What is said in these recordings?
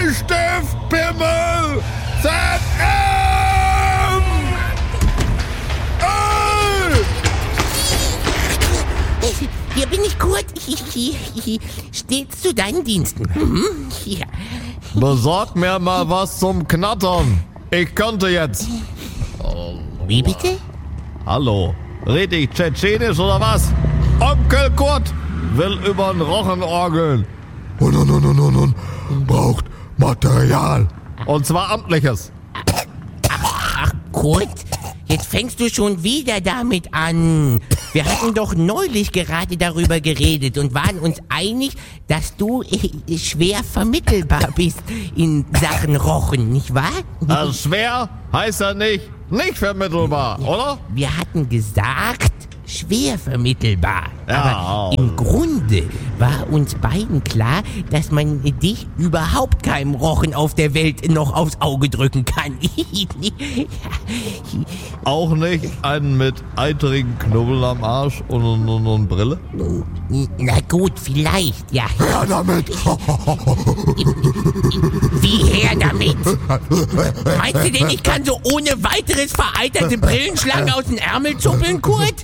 Bleistiftpimmel ZM! Hier bin ich, Kurt. Stets zu deinen Diensten. Ja. Besorg mir mal was zum Knattern. Ich könnte jetzt. Wie bitte? Hallo, red ich Tschetschenisch oder was? Onkel Kurt will übern Rochen orgeln. Und braucht Material. Und zwar amtliches. Ach, Kurt, jetzt fängst du schon wieder damit an. Wir hatten doch neulich gerade darüber geredet und waren uns einig, dass du schwer vermittelbar bist in Sachen Rochen, nicht wahr? Also schwer heißt ja nicht vermittelbar, oder? Wir hatten gesagt, schwer vermittelbar. Ja. Aber im Grunde war uns beiden klar, dass man dich überhaupt keinem Rochen auf der Welt noch aufs Auge drücken kann. Auch nicht einen mit eitrigen Knubbel am Arsch und Brille? Na gut, vielleicht, ja. Ja, damit! Wie her damit? Meinst du denn, ich kann so ohne weiteres vereiterte Brillenschlangen aus den Ärmel zuppeln, Kurt?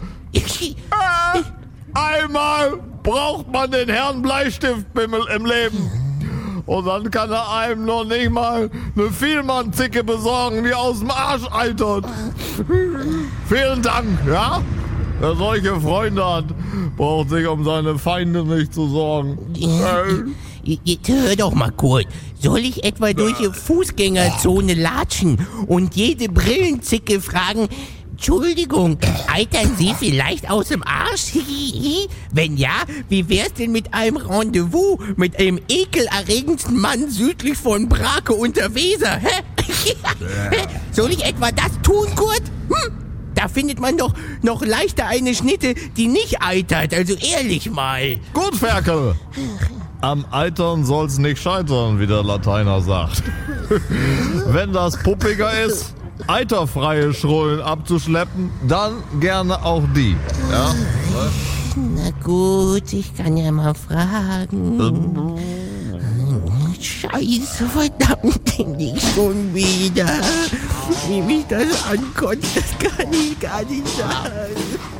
Einmal braucht man den Herrn Bleistiftpimmel im Leben. Und dann kann er einem noch nicht mal eine Vielmann-Zicke besorgen, die aus dem Arsch eitert. Vielen Dank, ja? Wer solche Freunde hat, braucht sich um seine Feinde nicht zu sorgen. Jetzt hör doch mal, Kurt. Soll ich etwa durch die Fußgängerzone latschen und jede Brillenzicke fragen, Entschuldigung, eitern Sie vielleicht aus dem Arsch? Wenn ja, wie wär's denn mit einem Rendezvous mit einem ekelerregendsten Mann südlich von Brake unter Weser? Soll ich etwa das tun, Kurt? Da findet man doch noch leichter eine Schnitte, die nicht eitert, also ehrlich mal. Gut, Ferkel. Am Eitern soll's nicht scheitern, wie der Lateiner sagt. Wenn das puppiger ist, eiterfreie Schrullen abzuschleppen, dann gerne auch die. Ja? Na gut, ich kann ja mal fragen. Scheiße, verdammt, nicht schon wieder. Wie mich das ankotzt, das kann ich gar nicht sagen.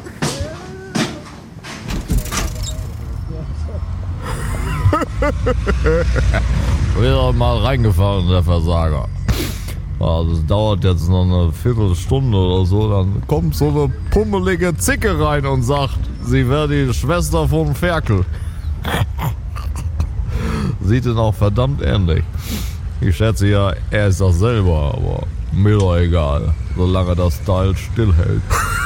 Wieder mal reingefallen, der Versager. Also es dauert jetzt noch eine Viertelstunde oder so, dann kommt so eine pummelige Zicke rein und sagt, sie wäre die Schwester von Ferkel. Sieht ihn auch verdammt ähnlich. Ich schätze ja, er ist das selber, aber mir doch egal, solange das Teil stillhält.